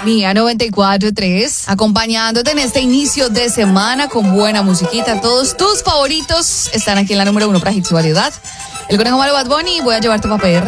Mía 94.3, acompañándote en este inicio de semana con buena musiquita. Todos tus favoritos están aquí en la número 1 para Hits Variedad. El Conejo Malo, Bad Bunny, voy a llevarte pa' PR.